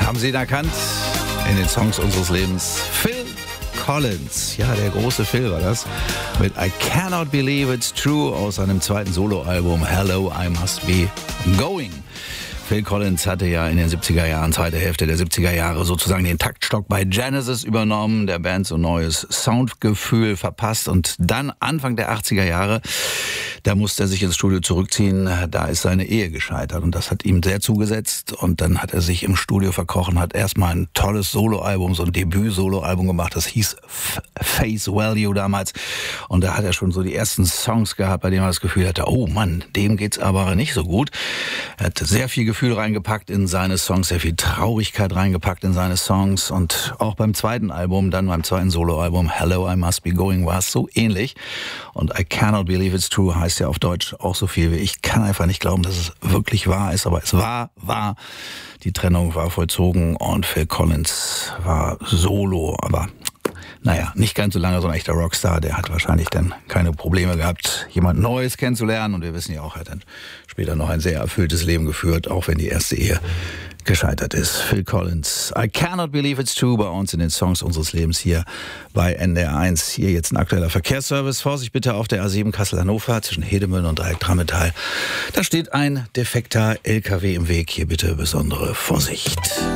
Haben Sie ihn erkannt? In den Songs unseres Lebens. Phil Collins. Ja, der große Phil war das. Mit I Cannot Believe It's True aus seinem zweiten Soloalbum Hello, I Must Be Going. Phil Collins hatte ja in den 70er Jahren, zweite Hälfte der 70er Jahre sozusagen den Taktstock bei Genesis übernommen, der Band so ein neues Soundgefühl verpasst und dann Anfang der 80er Jahre, da musste er sich ins Studio zurückziehen, da ist seine Ehe gescheitert und das hat ihm sehr zugesetzt und dann hat er sich im Studio verkrochen, hat erstmal ein tolles Soloalbum, so ein Debüt-Soloalbum gemacht, das hieß Face Value damals und da hat er schon so die ersten Songs gehabt, bei denen man das Gefühl hatte, oh Mann, dem geht's aber nicht so gut. Er hat sehr viel Gefühl reingepackt in seine Songs, sehr viel Traurigkeit reingepackt in seine Songs und auch beim zweiten Album, dann beim zweiten Soloalbum Hello, I Must Be Going war es so ähnlich und I Cannot Believe It's True heißt ja auf Deutsch auch so viel wie ich kann einfach nicht glauben, dass es wirklich wahr ist, aber es war wahr. Die Trennung war vollzogen und Phil Collins war solo, aber naja, nicht ganz so lange so ein echter Rockstar, der hat wahrscheinlich dann keine Probleme gehabt, jemand Neues kennenzulernen und wir wissen ja auch, er hat dann später noch ein sehr erfülltes Leben geführt, auch wenn die erste Ehe gescheitert ist. Phil Collins, I Cannot Believe It's True bei uns in den Songs unseres Lebens hier bei NDR1. Hier jetzt ein aktueller Verkehrsservice. Vorsicht bitte auf der A7 Kassel-Hannover zwischen Hedemünde und Dreieck-Drammetal. Da steht ein defekter LKW im Weg. Hier bitte besondere Vorsicht.